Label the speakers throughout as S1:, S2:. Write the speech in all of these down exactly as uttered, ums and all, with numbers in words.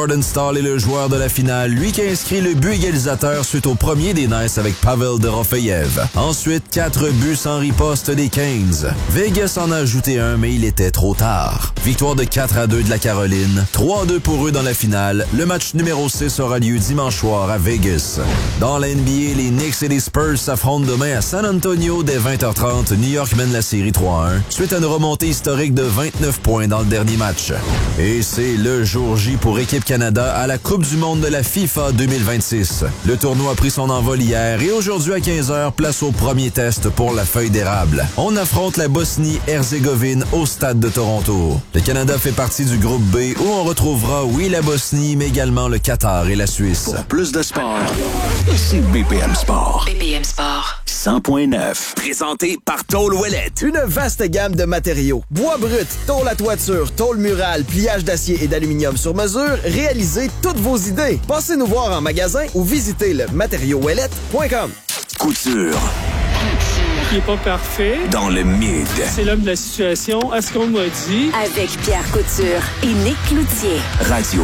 S1: Jordan Stahl est le joueur de la finale, lui qui a inscrit le but égalisateur suite au premier des Knights avec Pavel Dorofeyev. Ensuite, quatre buts sans riposte des Kings. Vegas en a ajouté un, mais il était trop tard. Victoire de quatre à deux de la Caroline, trois à deux pour eux dans la finale. Le match numéro six aura lieu dimanche soir à Vegas. Dans la N B A, les Knicks et les Spurs s'affrontent demain à San Antonio dès vingt heures trente. New York mène la série trois à un, suite à une remontée historique de vingt-neuf points dans le dernier match. Et c'est le jour J pour Équipe Canada à la Coupe du monde de la FIFA deux mille vingt-six. Le tournoi a pris son envol hier et aujourd'hui à quinze heures, place au premier test pour la feuille d'érable. On affronte la Bosnie-Herzégovine au stade de Toronto. Le Canada fait partie du groupe B où on retrouvera, oui, la Bosnie, mais également le Qatar et la Suisse.
S2: Pour plus de sport, ici B P M Sport.
S3: B P M Sport.
S2: cent point neuf. Présenté par Tôle Ouellette.
S4: Une vaste gamme de matériaux. Bois brut, tôle à toiture, tôle murale, pliage d'acier et d'aluminium sur mesure. Réalisez toutes vos idées. Passez nous voir en magasin ou visitez le matériau ouellette point com.
S2: Couture.
S5: Il est pas parfait.
S2: Dans le mid.
S5: C'est l'homme de la situation. À ce qu'on m'a dit.
S3: Avec Pierre Couture et Nick Cloutier.
S2: Radio.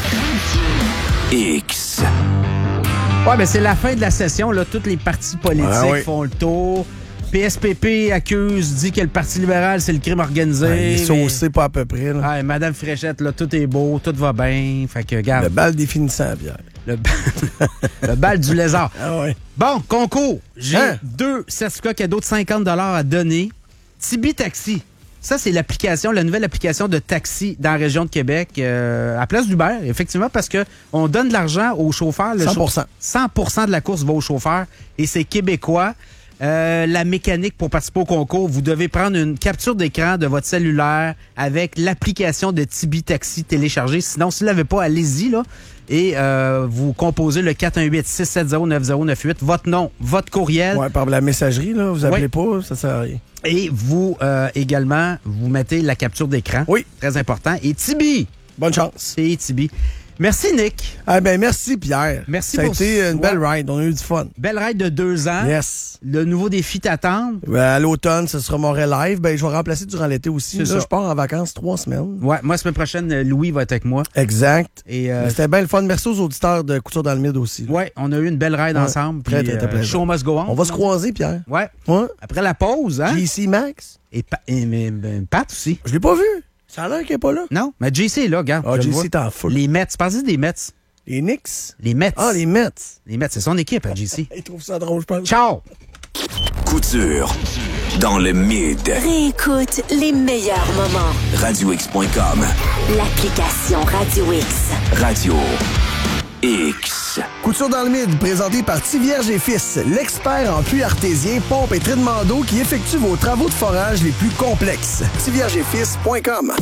S2: X.
S6: Ouais, ben c'est la fin de la session. Là. Toutes les partis politiques
S7: ah, oui.
S6: font le tour. P S P P accuse, dit que le Parti libéral, c'est le crime organisé.
S7: Ouais, il est
S6: mais...
S7: saucé pas à peu près. Là.
S6: Ouais, Madame Fréchette, là, tout est beau, tout va bien. Fait que, regarde.
S7: Le bal définissant, Pierre.
S6: Le, ba... le bal du lézard.
S7: Ah ouais.
S6: Bon, concours. J'ai
S7: hein?
S6: deux certificats cadeaux de cinquante dollars à donner. Tibi Taxi. Ça, c'est l'application, la nouvelle application de taxi dans la région de Québec, euh, à place d'Uber, effectivement, parce que on donne de l'argent aux chauffeurs. Le
S7: cent pour cent.
S6: Chau- cent pour cent de la course va aux chauffeurs et c'est québécois. Euh, la mécanique pour participer au concours, vous devez prendre une capture d'écran de votre cellulaire avec l'application de Tibi Taxi téléchargée. Sinon, si vous ne l'avez pas, allez-y, là. Et euh, vous composez le quatre un huit, six sept zéro, neuf zéro neuf huit, votre nom, votre courriel.
S7: Ouais, par la messagerie, là, vous appelez
S6: ouais.
S7: pas, ça sert à rien.
S6: Et vous, euh, également, vous mettez la capture d'écran.
S7: Oui.
S6: Très important. Et Tibi.
S7: Bonne chance.
S6: C'est Tibi. Merci, Nick.
S7: Ah ben merci, Pierre.
S6: Merci
S7: Ça a
S6: pour
S7: été une
S6: ouais.
S7: belle ride. On a eu du fun.
S6: Belle ride de deux ans.
S7: Yes.
S6: Le nouveau défi t'attend.
S7: Ben, à l'automne, ce sera mon live. Ben, je vais remplacer durant l'été aussi.
S6: C'est
S7: Là,
S6: ça.
S7: je pars en vacances trois semaines.
S6: Ouais, moi, la semaine prochaine, Louis va être avec moi.
S7: Exact.
S6: Et euh,
S7: C'était bien le fun. Merci aux auditeurs de Couture dans le Mid aussi. Là.
S6: ouais, on a eu une belle ride
S7: Ouais.
S6: ensemble.
S7: Très,
S6: Puis,
S7: très, très
S6: euh,
S7: plaisant.
S6: show must go on.
S7: On va se croiser, Pierre.
S6: Ouais.
S7: Ouais.
S6: Après la pause, hein?
S7: J C Max.
S6: Et, pa- et mais, mais Pat aussi.
S7: Je l'ai pas vu. Ça a l'air qu'il est pas là.
S6: Non, mais J C est là, regarde.
S7: Ah,
S6: je le
S7: J
S6: vois.
S7: C est en full.
S6: Les Mets. Tu parlais des Mets.
S7: Les Knicks.
S6: Les Mets.
S7: Ah, les Mets.
S6: Les Mets, c'est son équipe à J C.
S7: Ils trouvent ça drôle, je pense.
S6: Ciao!
S2: Couture. Dans le mid.
S3: Réécoute les meilleurs moments.
S2: radio x point com.
S3: L'application Radio X.
S2: Radio X.
S4: Couture dans le mid, présenté par Tivierge et Fils, l'expert en puits artésien, pompe et traitement d'eau qui effectue vos travaux de forage les plus complexes. tivierge et fils point com.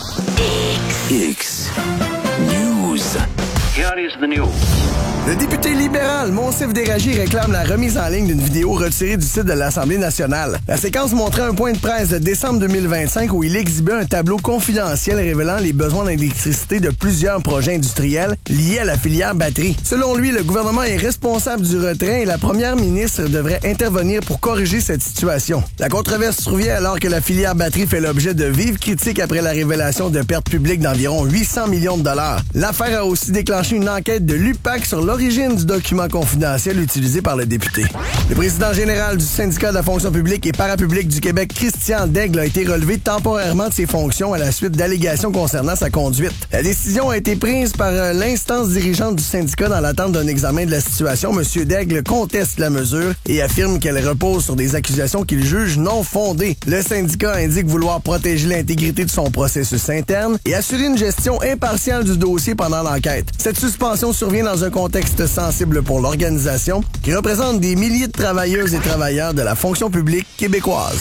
S2: X. News.
S8: Here is the news.
S4: Le député libéral Monsef Déragi réclame la remise en ligne d'une vidéo retirée du site de l'Assemblée nationale. La séquence montrait un point de presse de décembre deux mille vingt-cinq où il exhibait un tableau confidentiel révélant les besoins d'électricité de plusieurs projets industriels liés à la filière batterie. Selon lui, le gouvernement est responsable du retrait et la première ministre devrait intervenir pour corriger cette situation. La controverse survient alors que la filière batterie fait l'objet de vives critiques après la révélation de pertes publiques d'environ huit cents millions de dollars. L'affaire a aussi déclenché une enquête de l'U P A C sur l'origine du document confidentiel utilisé par le député. Le président général du syndicat de la fonction publique et parapublique du Québec, Christian Daigle, a été relevé temporairement de ses fonctions à la suite d'allégations concernant sa conduite. La décision a été prise par euh, l'instance dirigeante du syndicat dans l'attente d'un examen de la situation. M. Daigle conteste la mesure et affirme qu'elle repose sur des accusations qu'il juge non fondées. Le syndicat indique vouloir protéger l'intégrité de son processus interne et assurer une gestion impartiale du dossier pendant l'enquête. Cette suspension survient dans un contexte sensible pour l'organisation qui représente des milliers de travailleuses et travailleurs de la fonction publique québécoise.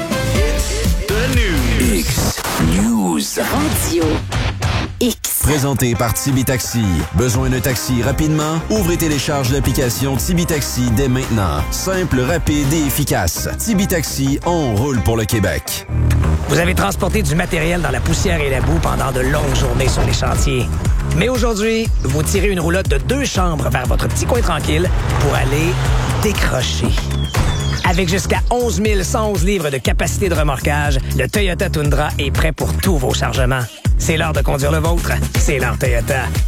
S2: X. News.
S3: Radio X.
S1: Présenté par Tibi Taxi. Besoin d'un taxi rapidement? Ouvre et télécharge l'application Tibi Taxi dès maintenant. Simple, rapide et efficace. Tibi Taxi, on roule pour le Québec.
S9: Vous avez transporté du matériel dans la poussière et la boue pendant de longues journées sur les chantiers. Mais aujourd'hui, vous tirez une roulotte de deux chambres vers votre petit coin tranquille pour aller décrocher. Avec jusqu'à onze mille cent onze livres de capacité de remorquage, le Toyota Tundra est prêt pour tous vos chargements. C'est l'heure de conduire le vôtre. C'est l'heure Toyota.